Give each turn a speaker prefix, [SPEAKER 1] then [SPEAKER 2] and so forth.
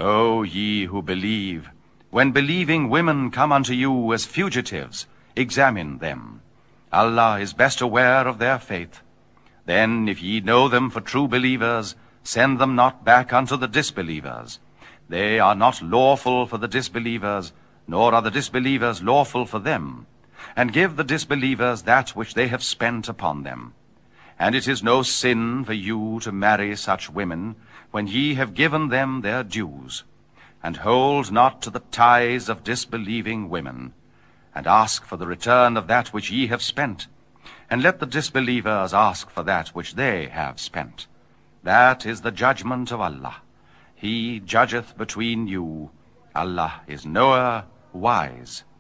[SPEAKER 1] O ye who believe, when believing women come unto you as fugitives, examine them. Allah is best aware of their faith. Then, if ye know them for true believers, send them not back unto the disbelievers. They are not lawful for the disbelievers, nor are the disbelievers lawful for them. And give the disbelievers that which they have spent upon them. And it is no sin for you to marry such women, when ye have given them their dues. And hold not to the ties of disbelieving women, and ask for the return of that which ye have spent, and let the disbelievers ask for that which they have spent. That is the judgment of Allah. He judgeth between you. Allah is knower, wise.